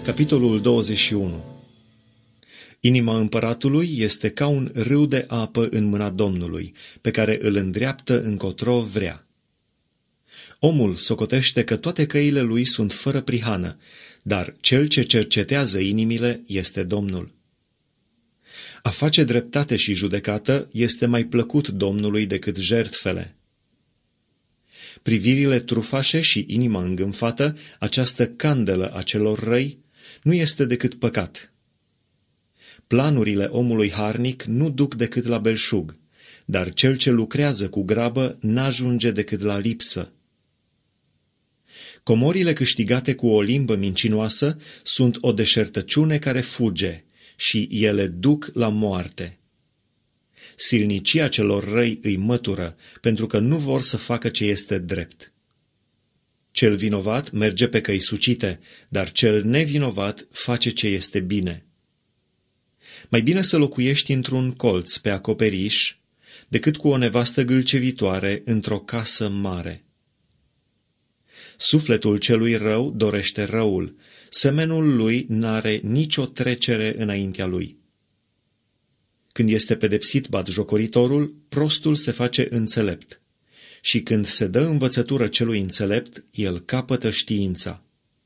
Capitolul 21. Inima împăratului este ca un râu de apă în mâna Domnului, pe care îl îndreaptă încotro vrea. Omul socotește că toate căile lui sunt fără prihană, dar cel ce cercetează inimile este Domnul. A face dreptate și judecată este mai plăcut Domnului decât jertfele. Privirile trufașe și inima îngânfată, această candelă a celor răi, nu este decât păcat. Planurile omului harnic nu duc decât la belșug, dar cel ce lucrează cu grabă n-ajunge decât la lipsă. Comorile câștigate cu o limbă mincinoasă sunt o deșertăciune care fuge și ele duc la moarte. Silnicia celor răi îi mătură, pentru că nu vor să facă ce este drept. Cel vinovat merge pe căi sucite, dar cel nevinovat face ce este bine. Mai bine să locuiești într-un colț pe acoperiș, decât cu o nevastă gâlcevitoare într-o casă mare. Sufletul celui rău dorește răul, semenul lui n-are nicio trecere înaintea lui. Când este pedepsit batjocoritorul, prostul se face înțelept, și când se dă învățătură celui înțelept, el capătă știința.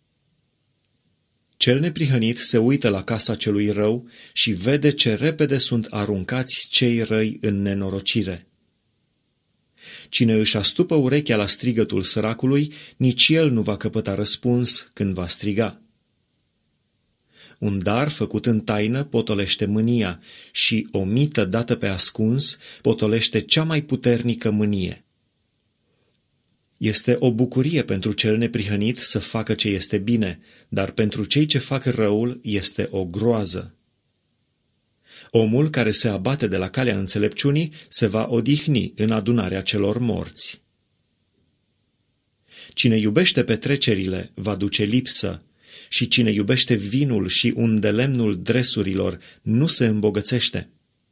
Cel neprihănit se uită la casa celui rău și vede ce repede sunt aruncați cei răi în nenorocire. Cine își astupă urechea la strigătul săracului, nici el nu va căpăta răspuns când va striga. Un dar făcut în taină potolește mânia și o mită dată pe ascuns potolește cea mai puternică mânie. Este o bucurie pentru cel neprihănit să facă ce este bine, dar pentru cei ce fac răul este o groază. Omul care se abate de la calea înțelepciunii se va odihni în adunarea celor morți. Cine iubește petrecerile va duce lipsă, și cine iubește vinul și undelemnul dresurilor nu se îmbogățește.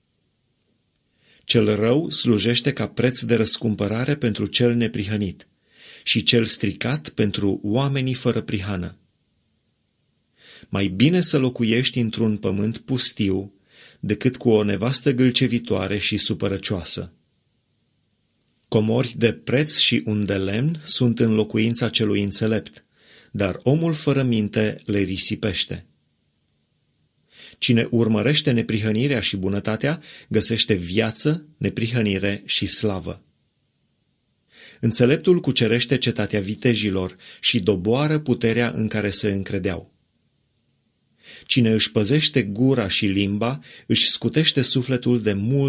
Cel rău slujește ca preț de răscumpărare pentru cel neprihănit și cel stricat pentru oamenii fără prihană. Mai bine să locuiești într-un pământ pustiu decât cu o nevastă gâlcevitoare și supărăcioasă. Comori de preț și undelemn sunt în locuința celui înțelept, dar omul fără minte le risipește. Cine urmărește neprihănirea și bunătatea, găsește viață, neprihănire și slavă. Înțeleptul cucerește cetatea vitejilor și doboară puterea în care se încredeau. Cine își păzește gura și limba, își scutește sufletul de mult